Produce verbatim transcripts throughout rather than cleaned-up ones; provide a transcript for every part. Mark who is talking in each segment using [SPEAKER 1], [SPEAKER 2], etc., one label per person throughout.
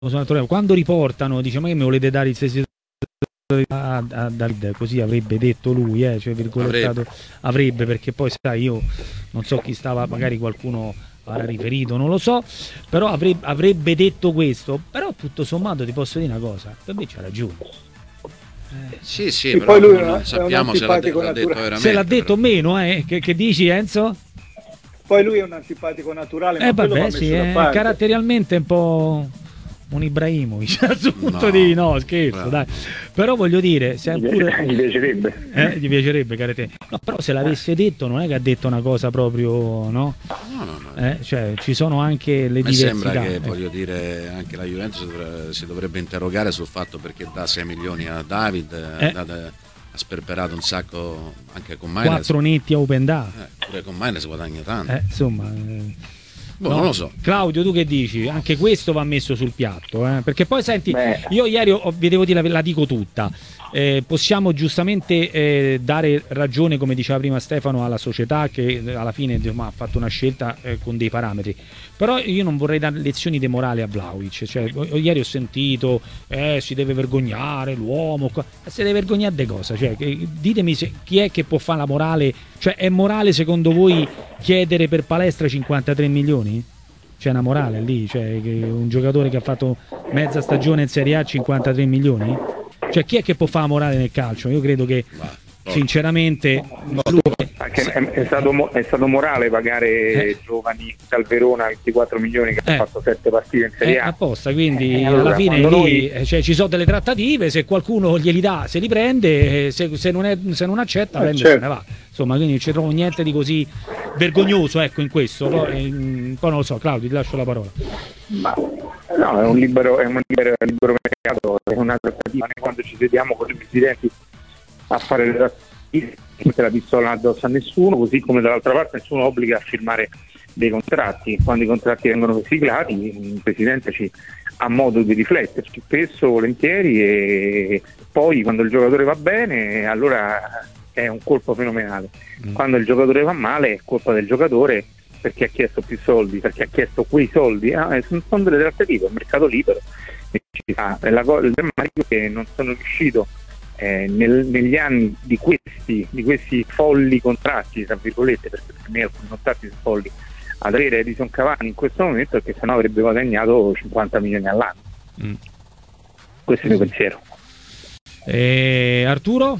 [SPEAKER 1] quando riportano, dice: ma che mi volete dare il sestito a, a David? Così avrebbe detto lui, eh, cioè virgolettato avrebbe. avrebbe, perché poi sai, io non so chi stava, magari qualcuno avrà riferito, non lo so, però avrebbe, avrebbe detto questo. Però tutto sommato ti posso dire una cosa, per me c'ha ragione.
[SPEAKER 2] Eh. Sì, sì,
[SPEAKER 3] sì,
[SPEAKER 2] però
[SPEAKER 3] poi lui
[SPEAKER 2] non sappiamo se l'ha, l'ha detto veramente.
[SPEAKER 1] Se l'ha detto o meno, eh? Che, che dici, Enzo?
[SPEAKER 3] Poi lui è un antipatico naturale,
[SPEAKER 1] eh,
[SPEAKER 3] ma
[SPEAKER 1] vabbè, sì, è caratterialmente un po' un Ibrahimovic al suo punto
[SPEAKER 2] no,
[SPEAKER 1] di no, scherzo, no. Dai. Però voglio dire, se
[SPEAKER 4] gli,
[SPEAKER 1] pure...
[SPEAKER 4] gli piacerebbe.
[SPEAKER 1] Eh, gli piacerebbe, carate. No, però se l'avesse detto non è che ha detto una cosa proprio, no?
[SPEAKER 2] No, no, no.
[SPEAKER 1] Eh, cioè, ci sono anche le
[SPEAKER 2] Mi
[SPEAKER 1] diversità.
[SPEAKER 2] sembra che,
[SPEAKER 1] eh.
[SPEAKER 2] voglio dire, anche la Juventus dovrebbe, si dovrebbe interrogare sul fatto perché dà sei milioni a David, eh. ha, ha sperperato un sacco anche con Maines.
[SPEAKER 1] Quattro netti a Open Da.
[SPEAKER 2] Eh, pure con Maines guadagna tanto.
[SPEAKER 1] Eh, insomma... Eh.
[SPEAKER 2] Boh,
[SPEAKER 1] no.
[SPEAKER 2] Non lo so.
[SPEAKER 1] Claudio, tu che dici? Anche questo va messo sul piatto, eh? Perché poi senti, Beh. io ieri ho, vi devo dire, la, la dico tutta. Eh, possiamo giustamente eh, dare ragione, come diceva prima Stefano, alla società che alla fine insomma, ha fatto una scelta eh, con dei parametri. Però io non vorrei dare lezioni di morale a Vlahovic. Cioè, ieri ho sentito eh, si deve vergognare l'uomo. Si deve vergognare di cosa? Cioè, ditemi se, chi è che può fare la morale? Cioè, è morale secondo voi chiedere per Palestra cinquantatré milioni? C'è una morale lì? Cioè, che un giocatore che ha fatto mezza stagione in Serie A cinquantatré milioni? Cioè, chi è che può fare la morale nel calcio? Io credo che sinceramente lui...
[SPEAKER 4] Anche è, è, stato, è stato morale pagare eh. giovani dal Verona ventiquattro milioni che eh. hanno fatto sette partite in Serie A.
[SPEAKER 1] Eh, apposta, quindi eh, allora, alla fine lì noi... cioè, ci sono delle trattative, se qualcuno glieli dà se li prende, se, se, non, è, se non accetta eh, prende certo. se ne va. Insomma, quindi non ci trovo niente di così vergognoso, ecco, in questo. Poi, eh, poi non lo so, Claudio, ti lascio la parola.
[SPEAKER 4] Ma no, è un libero, è un libero, libero mercato, è una trattativa. Noi quando ci sediamo con i presidenti a fare le trattative mette la pistola addosso a nessuno, così come dall'altra parte nessuno obbliga a firmare dei contratti. Quando i contratti vengono siglati il presidente ci ha modo di rifletterci spesso, volentieri, e poi quando il giocatore va bene allora è un colpo fenomenale, mm. quando il giocatore va male è colpa del giocatore perché ha chiesto più soldi, perché ha chiesto quei soldi. Ah, sono delle trattative, è un mercato libero, è la cosa, il drammatico che non sono riuscito Eh, nel, negli anni di questi, di questi folli contratti, tra virgolette, perché per me alcuni contratti sono folli, ad avere Edison Cavani in questo momento, perché sennò avrebbe guadagnato cinquanta milioni all'anno. Mm. Questo è il mio pensiero.
[SPEAKER 1] E Arturo?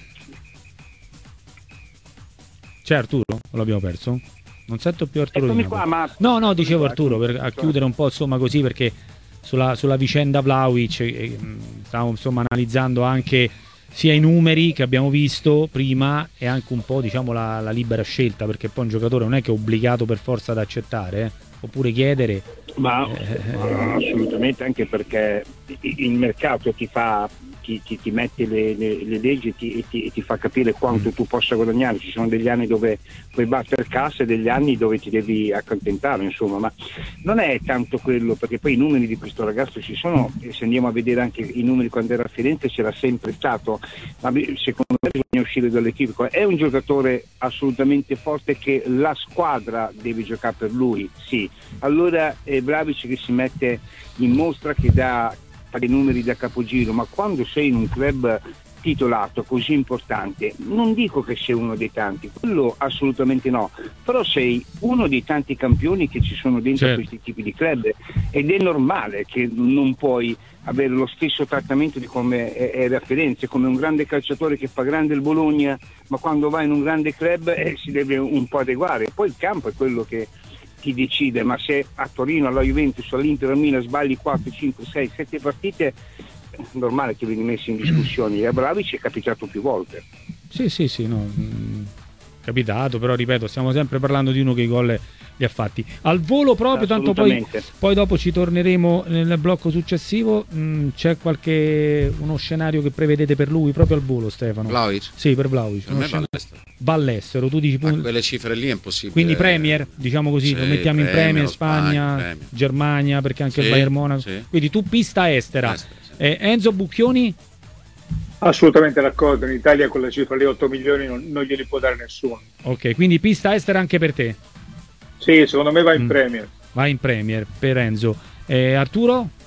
[SPEAKER 1] C'è Arturo? O l'abbiamo perso? Non sento più Arturo.
[SPEAKER 5] Eccomi qua, ma...
[SPEAKER 1] No, no, dicevo Arturo, per a chiudere un po' insomma così, perché sulla, sulla vicenda Vlahovic eh, stavo insomma analizzando anche sia i numeri che abbiamo visto prima e anche un po' diciamo la, la libera scelta, perché poi un giocatore non è che è obbligato per forza ad accettare, eh, oppure chiedere.
[SPEAKER 5] Ma, eh, ma assolutamente, anche perché il mercato ti fa ti, ti, ti mette le, le, le leggi e ti, e, ti, e ti fa capire quanto tu possa guadagnare. Ci sono degli anni dove puoi battere cassa e degli anni dove ti devi accontentare, insomma, ma non è tanto quello, perché poi i numeri di questo ragazzo ci sono, e se andiamo a vedere anche i numeri quando era a Firenze c'era sempre stato, ma secondo me bisogna uscire dall'equivoco. È un giocatore assolutamente forte che la squadra deve giocare per lui, sì. Allora è Vlahovic che si mette in mostra, che dà i numeri da capogiro, ma quando sei in un club titolato così importante, non dico che sei uno dei tanti, quello assolutamente no, però sei uno dei tanti campioni che ci sono dentro certo. questi tipi di club, ed è normale che non puoi avere lo stesso trattamento di come era a Firenze, come un grande calciatore che fa grande il Bologna, ma quando va in un grande club eh, si deve un po' adeguare. Poi il campo è quello che ti decide, ma se a Torino, alla Juventus, all'Inter, al Milan sbagli quattro, cinque, sei, sette partite, è normale che vieni messo in discussione. E a Vlahovic è capitato più volte.
[SPEAKER 1] Sì, sì, sì, no, mh, capitato, però ripeto, stiamo sempre parlando di uno che i gol li ha fatti. Al volo proprio, tanto poi, poi dopo ci torneremo nel blocco successivo. Mh, c'è qualche uno scenario che prevedete per lui proprio al volo, Stefano?
[SPEAKER 2] Vlahovic?
[SPEAKER 1] Sì, per Vlahovic.
[SPEAKER 2] Per me va all'estero.
[SPEAKER 1] Va all'estero, tu dici
[SPEAKER 2] a quelle cifre lì è impossibile.
[SPEAKER 1] Quindi Premier, diciamo così, sì, lo mettiamo Premier, in Premier, Spagna, Spagna Premier. Germania, perché anche sì, il Bayern Monaco. Sì. Quindi tu pista estera. estera sì. eh, Enzo Bucchioni?
[SPEAKER 3] Assolutamente d'accordo, in Italia con la cifra lì otto milioni non, non glieli può dare nessuno.
[SPEAKER 1] Ok, quindi pista estera anche per te?
[SPEAKER 3] Sì, secondo me va in mm. Premier.
[SPEAKER 1] Va in Premier per Enzo. Eh, Arturo?